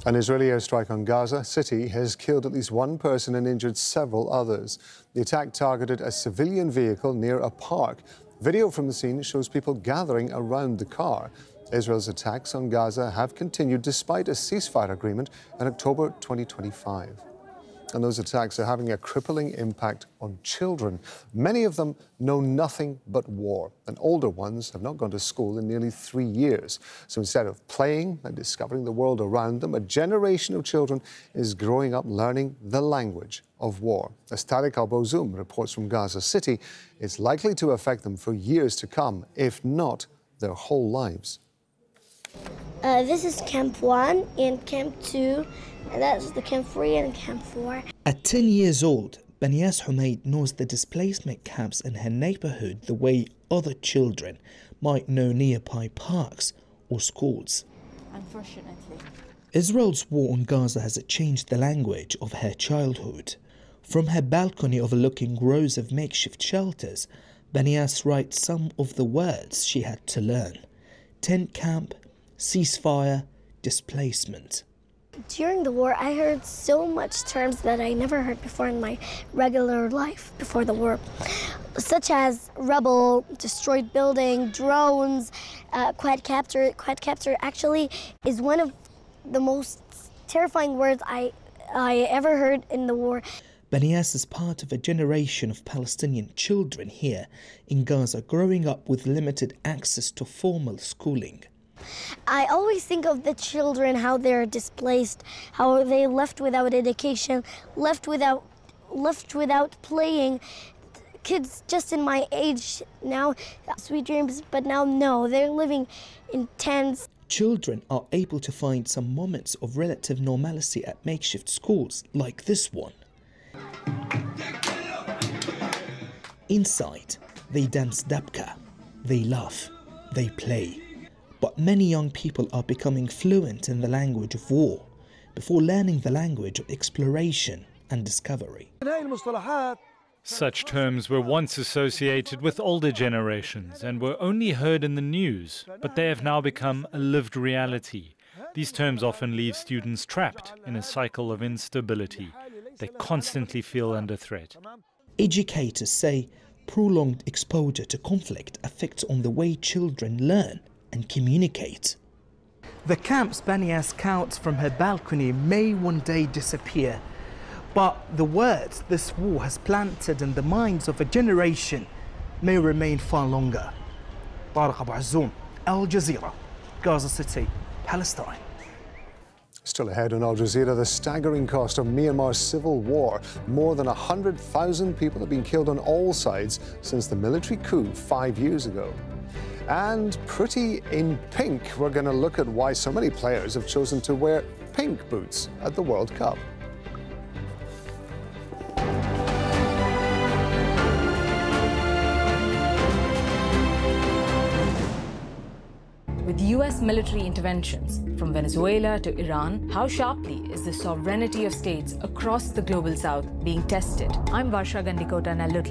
An Israeli airstrike on Gaza City has killed at least one person and injured several others. The attack targeted a civilian vehicle near a park. Video from the scene shows people gathering around the car. Israel's attacks on Gaza have continued despite a ceasefire agreement in October 2025. And those attacks are having a crippling impact on children. Many of them know nothing but war, and older ones have not gone to school in nearly 3 years. So instead of playing and discovering the world around them, a generation of children is growing up learning the language of war. As Tariq Al-Bawzoum reports from Gaza City, it's likely to affect them for years to come, if not their whole lives. This is Camp 1 and Camp 2, and that's the Camp 3 and Camp 4. At 10 years old, Banias Humaid knows the displacement camps in her neighborhood the way other children might know nearby parks or schools. Unfortunately, Israel's war on Gaza has changed the language of her childhood. From her balcony overlooking rows of makeshift shelters, Banias writes some of the words she had to learn: tent camp, ceasefire, displacement. During the war, I heard so much terms that I never heard before in my regular life before the war, such as rebel, destroyed building, drones, quad capture. Quad capture actually is one of the most terrifying words I ever heard in the war. Banias is part of a generation of Palestinian children here in Gaza growing up with limited access to formal schooling. I always think of the children, how they're displaced, how they left without education, left without playing. Kids just in my age now, sweet dreams, but now no, they're living in tents. Children are able to find some moments of relative normalcy at makeshift schools like this one. Inside, they dance dabka, they laugh, they play. But many young people are becoming fluent in the language of war before learning the language of exploration and discovery. Such terms were once associated with older generations and were only heard in the news, but they have now become a lived reality. These terms often leave students trapped in a cycle of instability. They constantly feel under threat. Educators say prolonged exposure to conflict affects on the way children learn and communicate. The camps Banias counts from her balcony may one day disappear, but the words this war has planted in the minds of a generation may remain far longer. Tariq Al-Bawzoum, Al Jazeera, Gaza City, Palestine. Still ahead on Al Jazeera, the staggering cost of Myanmar's civil war. More than 100,000 people have been killed on all sides since the military coup 5 years ago. And pretty in pink, we're going to look at why so many players have chosen to wear pink boots at the World Cup. with US military interventions from Venezuela to Iran, how sharply is the sovereignty of states across the global south being tested? I'm Varsha Gandikota, and I look